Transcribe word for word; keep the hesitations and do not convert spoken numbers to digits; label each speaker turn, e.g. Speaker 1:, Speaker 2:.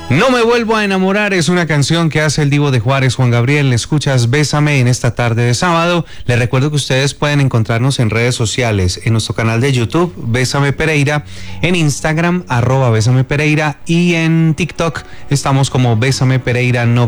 Speaker 1: No me vuelvo a enamorar es una canción que hace el Divo de Juárez, Juan Gabriel. Escuchas Bésame en esta tarde de sábado. Les recuerdo que ustedes pueden encontrarnos en redes sociales, en nuestro canal de YouTube, Bésame Pereira, en Instagram, arroba Bésame Pereira, y en TikTok estamos como Bésame Pereira. No